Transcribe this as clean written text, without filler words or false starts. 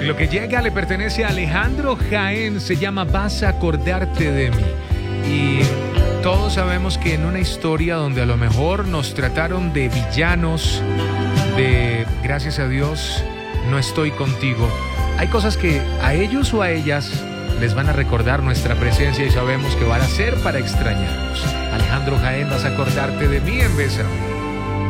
Lo que llega le pertenece a Alejandro Jaén, se llama Vas a acordarte de mí. Y todos sabemos que en una historia donde a lo mejor nos trataron de villanos, de gracias a Dios no estoy contigo, hay cosas que a ellos o a ellas les van a recordar nuestra presencia y sabemos que van a ser para extrañarnos. Alejandro Jaén, Vas a acordarte de mí en Bésame.